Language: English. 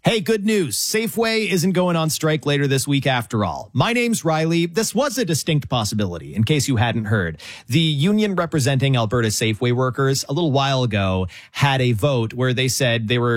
Hey, good news. Safeway isn't going on strike later this week after all. My name's Riley. This was a distinct possibility, in case you hadn't heard. The union representing Alberta Safeway workers a little while ago had a vote where they said they were